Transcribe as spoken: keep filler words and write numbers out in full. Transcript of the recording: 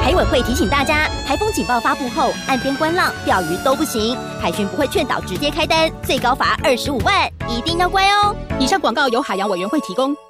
海委会提醒大家，台风警报发布后，岸边观浪、钓鱼都不行，海巡不会劝导直接开单，最高罚二十五万，一定要乖哦。 以上广告由海洋委员会提供。